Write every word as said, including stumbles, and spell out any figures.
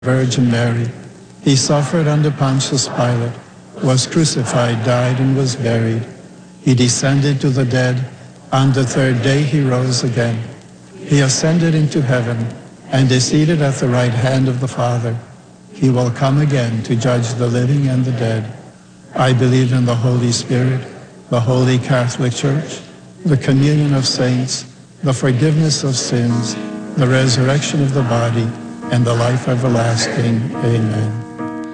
Virgin Mary. He suffered under Pontius Pilate, was crucified, died, and was buried. He descended to the dead. On the third day he rose again. He ascended into heaven and is seated at the right hand of the Father. He will come again to judge the living and the dead. I believe in the Holy Spirit, the Holy Catholic Church, the communion of saints, the forgiveness of sins, the resurrection of the body, and the life everlasting. Amen.